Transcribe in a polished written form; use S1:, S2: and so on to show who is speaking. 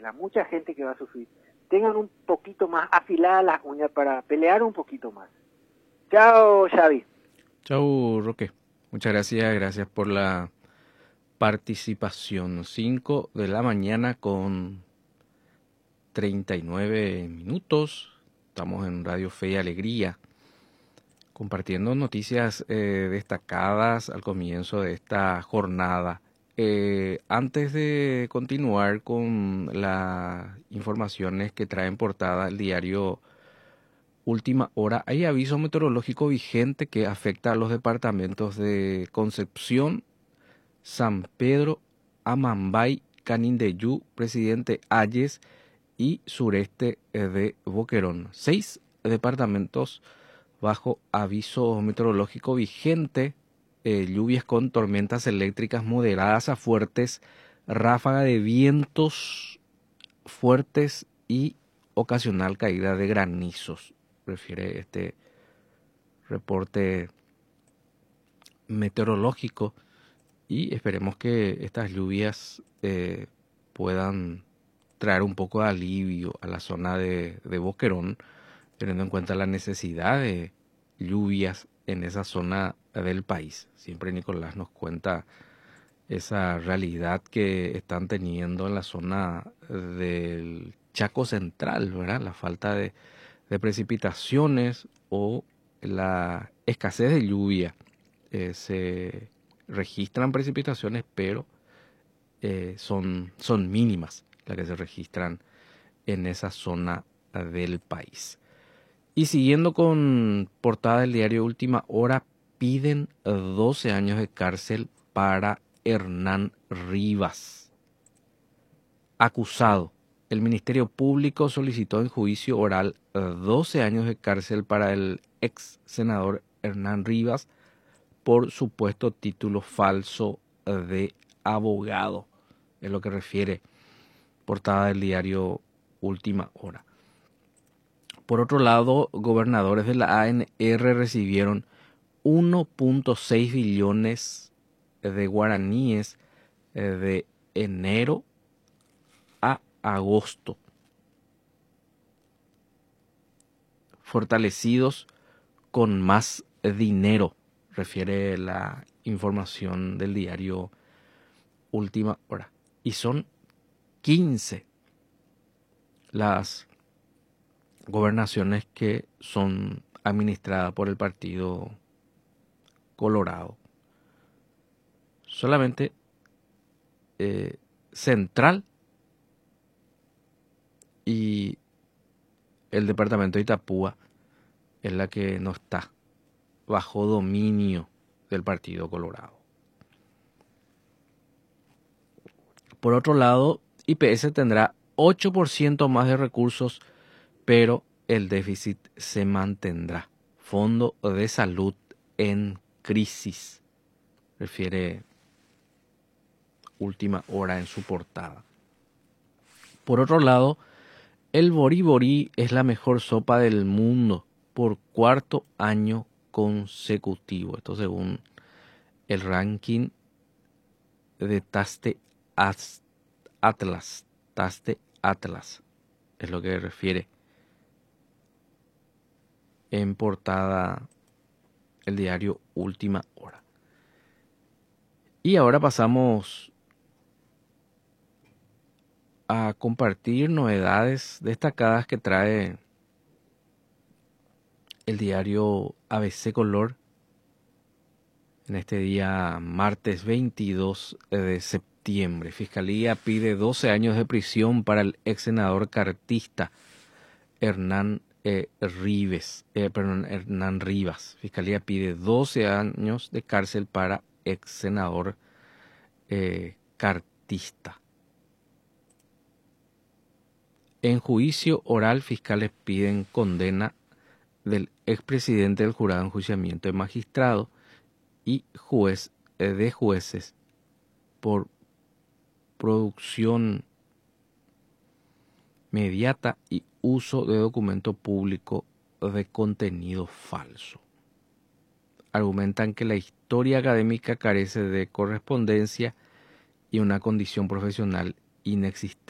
S1: la mucha gente que va a sufrir, tengan un poquito más afiladas las uñas para pelear un poquito más. Chao, Xavi.
S2: Chau, Roque. Muchas gracias, gracias por la participación. 5 de la mañana con 39 minutos. Estamos en Radio Fe y Alegría, compartiendo noticias destacadas al comienzo de esta jornada. Antes de continuar con las informaciones que trae en portada el diario Última Hora, hay aviso meteorológico vigente que afecta a los departamentos de Concepción, San Pedro, Amambay, Canindeyú, Presidente Hayes y sureste de Boquerón. 6 departamentos bajo aviso meteorológico vigente, lluvias con tormentas eléctricas moderadas a fuertes, ráfaga de vientos fuertes y ocasional caída de granizos, refiere este reporte meteorológico, y esperemos que estas lluvias puedan traer un poco de alivio a la zona de Boquerón, teniendo en cuenta la necesidad de lluvias en esa zona del país. Siempre Nicolás nos cuenta esa realidad que están teniendo en la zona del Chaco Central, ¿verdad? La falta de precipitaciones o la escasez de lluvia. Se registran precipitaciones, pero son mínimas las que se registran en esa zona del país. Y siguiendo con portada del diario Última Hora, piden 12 años de cárcel para Hernán Rivas. Acusado. El Ministerio Público solicitó en juicio oral 12 años de cárcel para el ex senador Hernán Rivas por supuesto título falso de abogado. Es lo que refiere portada del diario Última Hora. Por otro lado, gobernadores de la ANR recibieron 1.6 billones de guaraníes de enero a agosto, fortalecidos con más dinero, refiere la información del diario Última Hora. Y son 15 las gobernaciones que son administradas por el Partido Colorado. Solamente Central y el departamento de Itapúa es la que no está bajo dominio del Partido Colorado. Por otro lado, IPS tendrá 8% más de recursos, pero el déficit se mantendrá. Fondo de Salud en crisis, refiere Última Hora en su portada. Por otro lado, el boriborí es la mejor sopa del mundo por cuarto año consecutivo. Esto según el ranking de Taste Atlas. Taste Atlas es lo que refiere en portada el diario Última Hora. Y ahora pasamos a compartir novedades destacadas que trae el diario ABC Color en este día martes 22 de septiembre. Fiscalía pide 12 años de prisión para el ex senador cartista Hernán Rivas. Fiscalía pide 12 años de cárcel para ex senador cartista. En juicio oral, fiscales piden condena del expresidente del jurado de enjuiciamiento de magistrado y de jueces por producción mediata y uso de documento público de contenido falso. Argumentan que la historia académica carece de correspondencia y una condición profesional inexistente.